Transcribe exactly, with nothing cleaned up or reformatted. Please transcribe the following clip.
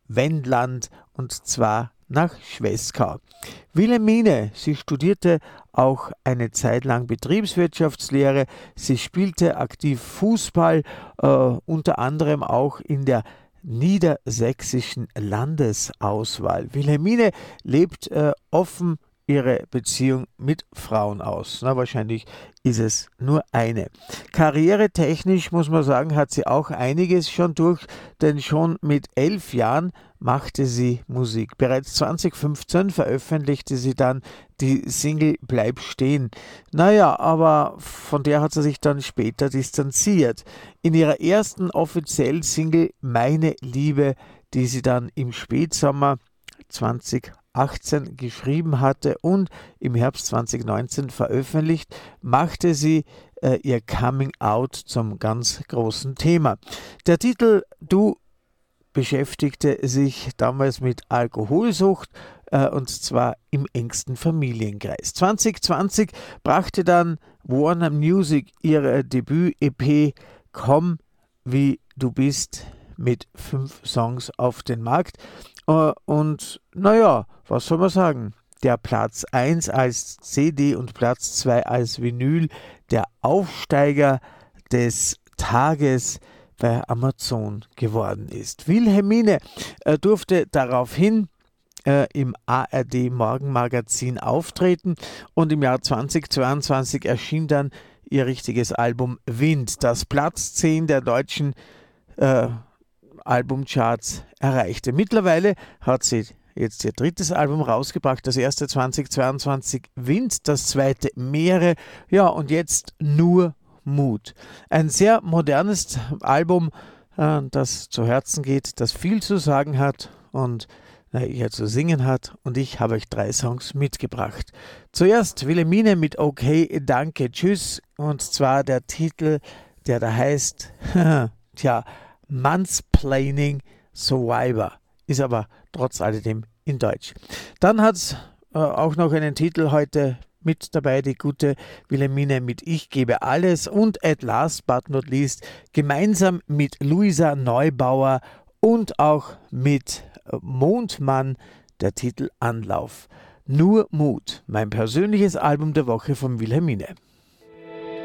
Wendland und zwar nach Schweskau. Wilhelmine, sie studierte auch eine Zeit lang Betriebswirtschaftslehre, sie spielte aktiv Fußball, äh, unter anderem auch in der niedersächsischen Landesauswahl. Wilhelmine lebt äh, offen ihre Beziehung mit Frauen aus. Na, wahrscheinlich ist es nur eine. Karrieretechnisch muss man sagen, hat sie auch einiges schon durch, denn schon mit elf Jahren machte sie Musik. Bereits zwanzig fünfzehn veröffentlichte sie dann die Single Bleib stehen. Naja, aber von der hat sie sich dann später distanziert. In ihrer ersten offiziellen Single Meine Liebe, die sie dann im Spätsommer zweitausendachtzehn geschrieben hatte und im Herbst zweitausendneunzehn veröffentlicht, machte sie äh, ihr Coming Out zum ganz großen Thema. Der Titel Du beschäftigte sich damals mit Alkoholsucht äh, und zwar im engsten Familienkreis. zwanzig zwanzig brachte dann Warner Music ihre Debüt-E P Komm wie du bist mit fünf Songs auf den Markt. Uh, und naja, was soll man sagen? Der Platz eins als C D und Platz zwei als Vinyl, der Aufsteiger des Tages bei Amazon geworden ist. Wilhelmine äh, durfte daraufhin äh, im A R D Morgenmagazin auftreten und im Jahr zweitausendzweiundzwanzig erschien dann ihr richtiges Album Wind, das Platz zehn der deutschen äh, Albumcharts erreichte. Mittlerweile hat sie jetzt ihr drittes Album rausgebracht, das erste zweitausendzweiundzwanzig Wind, das zweite Meere, ja und jetzt Nur Mut. Ein sehr modernes Album, äh, das zu Herzen geht, das viel zu sagen hat und na, eher zu singen hat und ich habe euch drei Songs mitgebracht. Zuerst Wilhelmine mit Okay, Danke, Tschüss und zwar der Titel, der da heißt, tja, Mansplaining Survivor, ist aber trotz alledem in Deutsch. Dann hat es äh, auch noch einen Titel heute mit dabei, die gute Wilhelmine mit Ich gebe alles und at last but not least gemeinsam mit Luisa Neubauer und auch mit Mondmann der Titel Anlauf. Nur Mut, mein persönliches Album der Woche von Wilhelmine.